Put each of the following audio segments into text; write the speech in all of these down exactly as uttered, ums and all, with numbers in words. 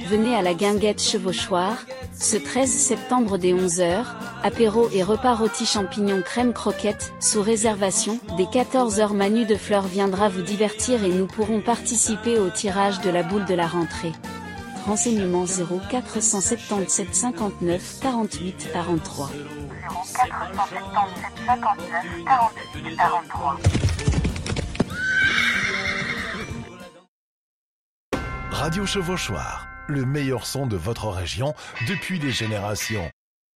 venez à la Guinguette Chevauchoir, ce treize septembre dès onze heures, apéro et repas rôti champignons crème croquette, sous réservation, dès quatorze heures Manu de Fleur viendra vous divertir et nous pourrons participer au tirage de la boule de la rentrée. Renseignements zéro quatre cent soixante-dix-sept cinquante-neuf quarante-huit quarante-trois. zéro quatre cent soixante-dix-sept cinquante-neuf quarante-huit quarante-trois. Radio Chevauchoir, le meilleur son de votre région depuis des générations.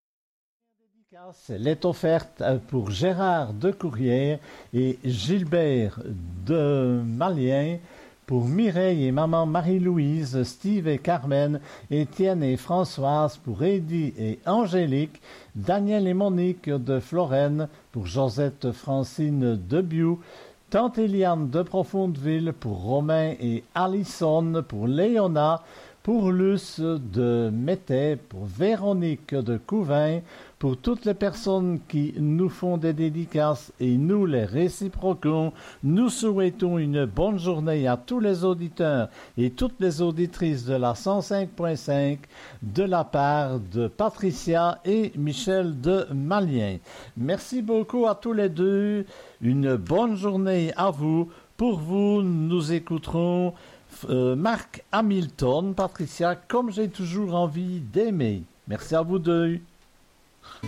Elle est offerte pour Gérard de Courrières et Gilbert de Malien, pour Mireille et maman Marie-Louise, Steve et Carmen, Étienne et Françoise, pour Eddie et Angélique, Daniel et Monique de Florène, pour Josette Francine de Biou, Tante Eliane de Profondeville, pour Romain et Alison, pour Léona, pour Luce de Métais, pour Véronique de Couvin, pour toutes les personnes qui nous font des dédicaces et nous les réciproquons, nous souhaitons une bonne journée à tous les auditeurs et toutes les auditrices de la cent cinq point cinq de la part de Patricia et Michel de Malien. Merci beaucoup à tous les deux. Une bonne journée à vous. Pour vous, nous écouterons Euh, Marc Hamilton, Patricia, comme j'ai toujours envie d'aimer. Merci à vous deux.